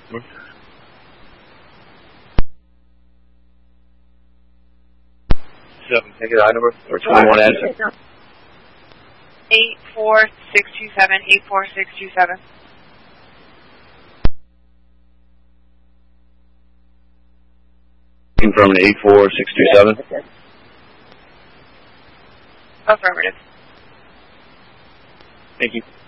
Take it, number or 21 answer. 84627, 84627. Confirm 84627. Affirmative. Thank you.